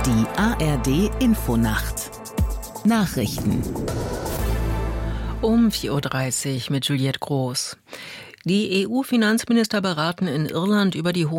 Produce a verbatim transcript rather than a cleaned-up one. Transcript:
Die A R D-Infonacht Nachrichten um vier Uhr dreißig mit Juliette Groß. Die E U-Finanzminister beraten in Irland über die hohen